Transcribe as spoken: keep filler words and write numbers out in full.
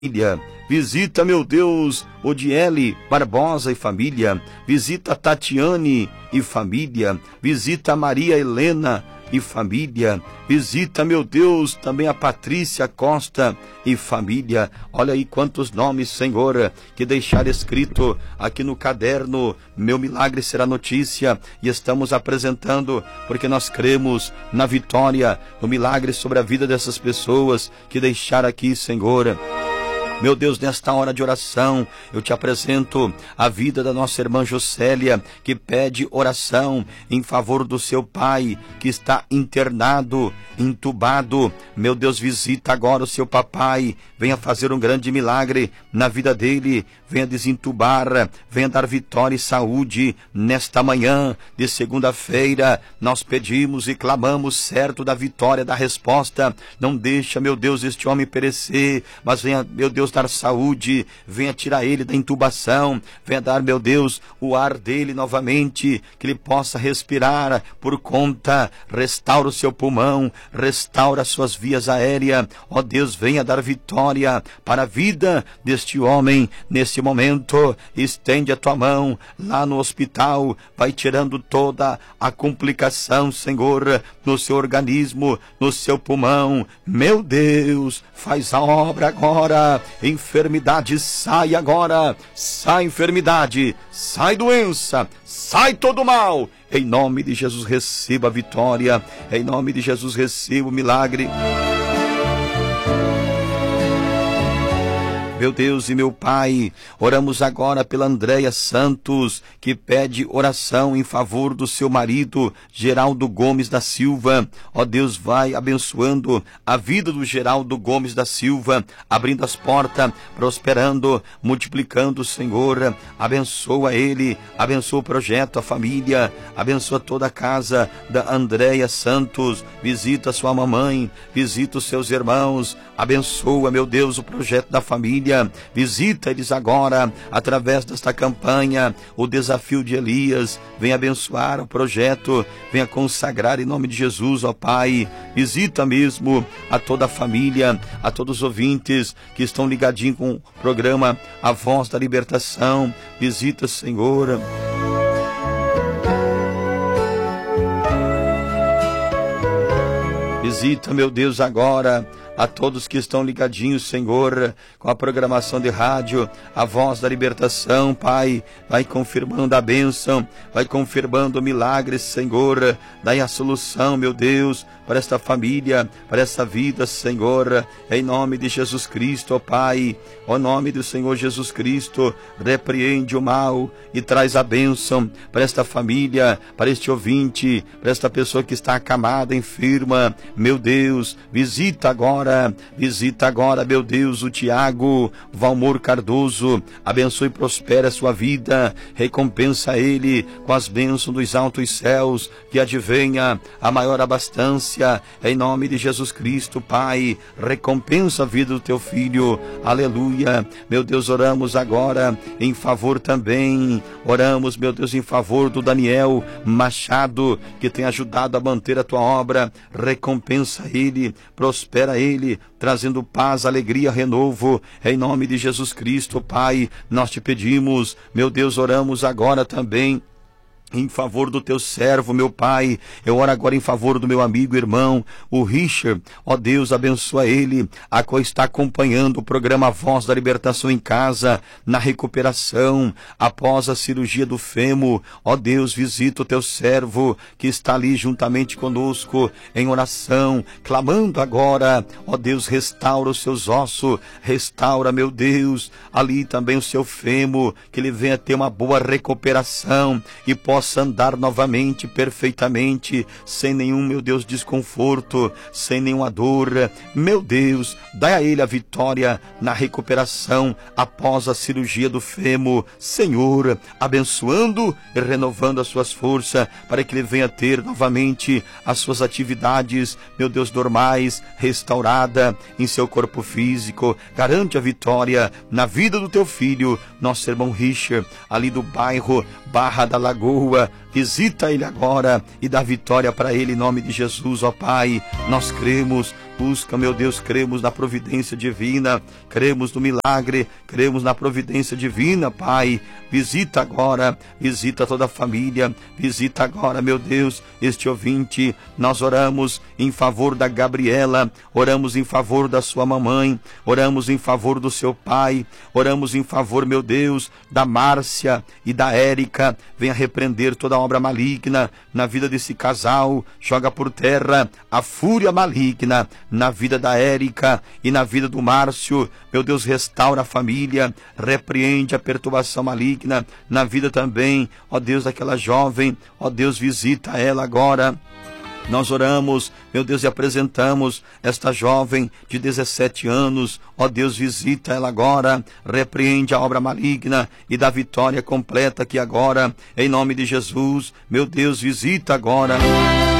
família. Visita, meu Deus, Odiele Barbosa e família. Visita Tatiane e família. Visita Maria Helena e família. Visita, meu Deus, também a Patrícia Costa e família. Olha aí quantos nomes, Senhor, que deixar escrito aqui no caderno. Meu milagre será notícia, e estamos apresentando porque nós cremos na vitória, no milagre sobre a vida dessas pessoas que deixaram aqui, Senhor. Meu Deus, nesta hora de oração, eu te apresento a vida da nossa irmã Jocélia, que pede oração em favor do seu pai, que está internado, entubado. Meu Deus, visita agora o seu papai, venha fazer um grande milagre na vida dele, venha desentubar, venha dar vitória e saúde nesta manhã de segunda-feira. Nós pedimos e clamamos certo da vitória, da resposta. Não deixa, meu Deus, este homem perecer, mas venha, meu Deus, dar saúde, venha tirar ele da intubação, venha dar, meu Deus, o ar dele novamente, que ele possa respirar por conta. Restaura o seu pulmão, restaura as suas vias aéreas. Ó Deus, venha dar vitória para a vida deste homem nesse momento. Estende a tua mão lá no hospital, vai tirando toda a complicação, Senhor, no seu organismo, no seu pulmão. Meu Deus, faz a obra agora. Enfermidade, sai agora. Sai enfermidade, sai doença, sai todo mal. Em nome de Jesus, receba a vitória. Em nome de Jesus, receba o milagre. Meu Deus e meu Pai, oramos agora pela Andréia Santos, que pede oração em favor do seu marido, Geraldo Gomes da Silva. Ó Deus, vai abençoando a vida do Geraldo Gomes da Silva, abrindo as portas, prosperando, multiplicando, Senhor. Abençoa ele, abençoa o projeto, a família, abençoa toda a casa da Andréia Santos. Visita sua mamãe, visita os seus irmãos, abençoa, meu Deus, o projeto da família. Visita eles agora, através desta campanha, o desafio de Elias. Venha abençoar o projeto, venha consagrar em nome de Jesus, ó Pai. Visita mesmo a toda a família, a todos os ouvintes que estão ligadinhos com o programa A Voz da Libertação. Visita, Senhor. Visita, meu Deus, agora a todos que estão ligadinhos, Senhor, com a programação de rádio, a Voz da Libertação, Pai. Vai confirmando a bênção, vai confirmando o milagre, Senhor. Dai a solução, meu Deus, para esta família, para essa vida, Senhor. Em nome de Jesus Cristo, ó Pai, ó nome do Senhor Jesus Cristo, repreende o mal e traz a bênção para esta família, para este ouvinte, para esta pessoa que está acamada, enferma. Meu Deus, visita agora. Visita agora, meu Deus, o Tiago Valmor Cardoso. Abençoe e prospere a sua vida. Recompensa ele com as bênçãos dos altos céus, que advenha a maior abastança. Em nome de Jesus Cristo, Pai, recompensa a vida do teu filho. Aleluia. Meu Deus, oramos agora em favor também. Oramos, meu Deus, em favor do Daniel Machado, que tem ajudado a manter a tua obra. Recompensa ele, prospera ele, trazendo paz, alegria, renovo, em nome de Jesus Cristo, Pai. Nós te pedimos, meu Deus, oramos agora também em favor do teu servo, meu Pai. Eu oro agora em favor do meu amigo e irmão, o Richard. Ó Deus, abençoa ele, a qual está acompanhando o programa Voz da Libertação em casa, na recuperação, após a cirurgia do fêmur. Ó Deus, visita o teu servo, que está ali juntamente conosco, em oração, clamando agora. Ó Deus, restaura os seus ossos, restaura, meu Deus, ali também o seu fêmur, que ele venha ter uma boa recuperação e possa possa andar novamente, perfeitamente, sem nenhum, meu Deus, desconforto, sem nenhuma dor. Meu Deus, dá a ele a vitória na recuperação após a cirurgia do fêmur. Senhor, abençoando e renovando as suas forças, para que ele venha ter novamente as suas atividades, meu Deus, normais, restaurada em seu corpo físico. Garante a vitória na vida do teu filho, nosso irmão Richard, ali do bairro Barra da Lagoa. Visita ele agora e dá vitória para ele em nome de Jesus, ó Pai. Nós cremos, buscam, meu Deus, cremos na providência divina, cremos no milagre, cremos na providência divina, Pai. Visita agora, visita toda a família, visita agora, meu Deus, este ouvinte. Nós oramos em favor da Gabriela, oramos em favor da sua mamãe, oramos em favor do seu pai, oramos em favor, meu Deus, da Márcia e da Érica. Venha repreender toda obra maligna na vida desse casal, joga por terra a fúria maligna na vida da Érica e na vida do Márcio. Meu Deus, restaura a família, repreende a perturbação maligna na vida também, ó Deus, daquela jovem. Ó Deus, visita ela agora. Nós oramos, meu Deus, e apresentamos esta jovem de dezessete anos. Ó Deus, visita ela agora, repreende a obra maligna e dá vitória completa aqui agora, em nome de Jesus. Meu Deus, visita agora.